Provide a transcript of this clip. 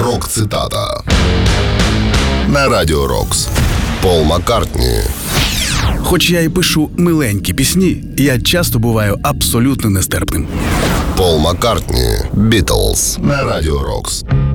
Рок-цитата на Радіо Рокс. Пол Маккартні. Хоч я і пишу миленькі пісні, я часто буваю абсолютно нестерпним. Пол Маккартні. Бітлз на Радіо Рокс.